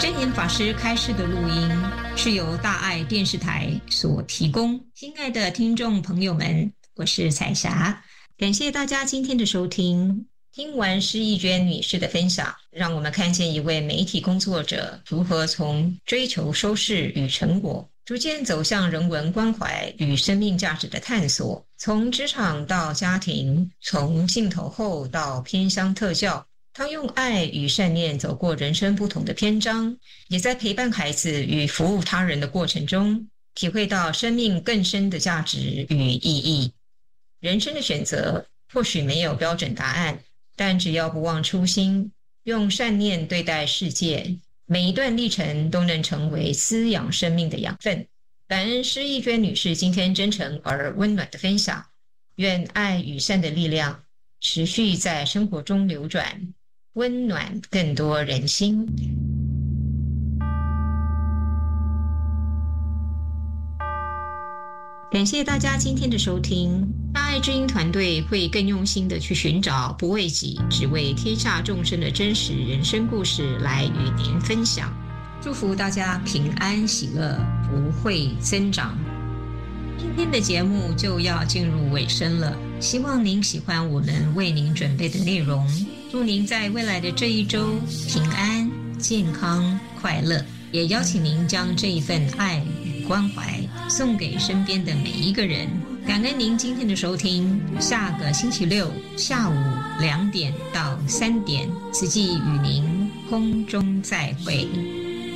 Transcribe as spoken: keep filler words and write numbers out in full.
真言法师开示的录音是由大爱电视台所提供。亲爱的听众朋友们，我是彩霞，感谢大家今天的收听。听完施逸娟女士的分享，让我们看见一位媒体工作者如何从追求收视与成果，逐渐走向人文关怀与生命价值的探索，从职场到家庭，从镜头后到偏乡特教，他用爱与善念走过人生不同的篇章，也在陪伴孩子与服务他人的过程中，体会到生命更深的价值与意义。人生的选择或许没有标准答案，但只要不忘初心，用善念对待世界，每一段历程都能成为滋养生命的养分。感恩施逸娟女士今天真诚而温暖的分享，愿爱与善的力量持续在生活中流转，温暖更多人心。感谢大家今天的收听。大爱之音团队会更用心的去寻找不为己只为天下众生的真实人生故事来与您分享。祝福大家平安喜乐，福慧增长。今天的节目就要进入尾声了，希望您喜欢我们为您准备的内容。祝您在未来的这一周平安、健康、快乐，也邀请您将这一份爱与关怀送给身边的每一个人。感恩您今天的收听，下个星期六下午两点到三点，慈济与您空中再会。